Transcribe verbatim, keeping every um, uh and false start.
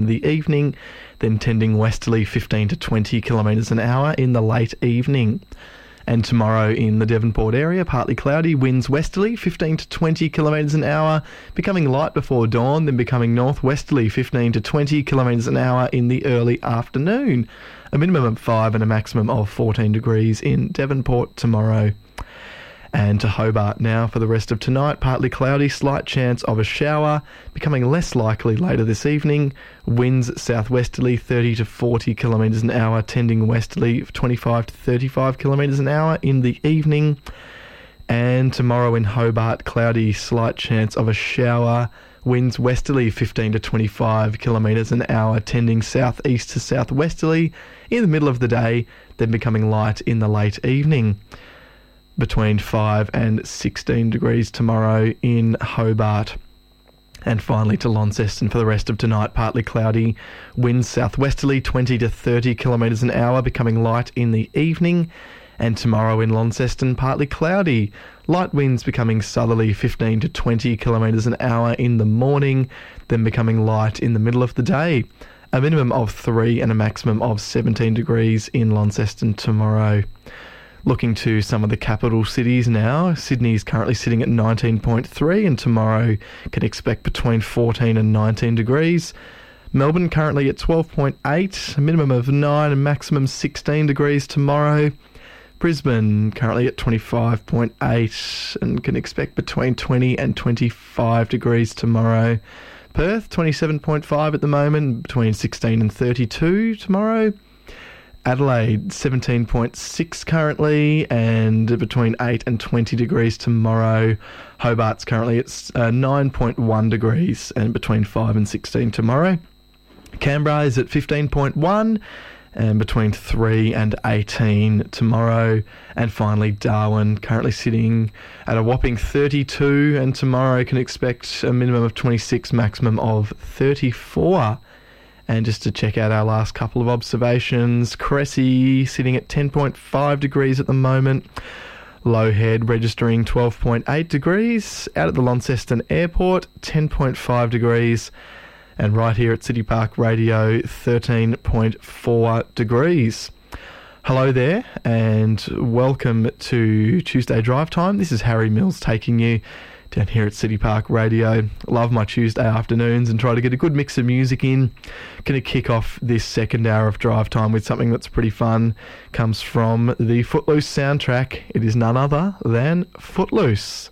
in the evening, then tending westerly fifteen to twenty kilometres an hour in the late evening. And tomorrow in the Devonport area, partly cloudy, winds westerly fifteen to twenty kilometres an hour, becoming light before dawn, then becoming northwesterly fifteen to twenty kilometres an hour in the early afternoon. A minimum of five and a maximum of fourteen degrees in Devonport tomorrow. And to Hobart now for the rest of tonight, partly cloudy, slight chance of a shower, becoming less likely later this evening. Winds southwesterly thirty to forty kilometres an hour, tending westerly twenty-five to thirty-five kilometres an hour in the evening. And tomorrow in Hobart, cloudy, slight chance of a shower. Winds westerly fifteen to twenty-five kilometres an hour, tending southeast to southwesterly in the middle of the day, then becoming light in the late evening. Between five and sixteen degrees tomorrow in Hobart. And finally to Launceston for the rest of tonight, partly cloudy, winds southwesterly twenty to thirty kilometres an hour, becoming light in the evening. And tomorrow in Launceston, partly cloudy, light winds becoming southerly fifteen to twenty kilometres an hour in the morning, then becoming light in the middle of the day. A minimum of three and a maximum of seventeen degrees in Launceston tomorrow. Looking to some of the capital cities now, Sydney is currently sitting at nineteen point three and tomorrow can expect between fourteen and nineteen degrees. Melbourne currently at twelve point eight, a minimum of nine and maximum sixteen degrees tomorrow. Brisbane currently at twenty-five point eight and can expect between twenty and twenty-five degrees tomorrow. Perth twenty-seven point five at the moment, between sixteen and thirty-two tomorrow. Adelaide seventeen point six currently and between eight and twenty degrees tomorrow. Hobart's currently at uh, nine point one degrees and between five and sixteen tomorrow. Canberra is at fifteen point one and between three and eighteen tomorrow. And finally Darwin currently sitting at a whopping thirty-two and tomorrow can expect a minimum of twenty-six, maximum of thirty-four. And just to check out our last couple of observations, Cressy sitting at ten point five degrees at the moment. Lowhead registering twelve point eight degrees. Out at the Launceston Airport, ten point five degrees. And right here at City Park Radio, thirteen point four degrees. Hello there and welcome to Tuesday Drive Time. This is Harry Mills taking you down here at City Park Radio. Love my Tuesday afternoons and try to get a good mix of music in. Going to kick off this second hour of Drive Time with something that's pretty fun. Comes from the Footloose soundtrack. It is none other than Footloose.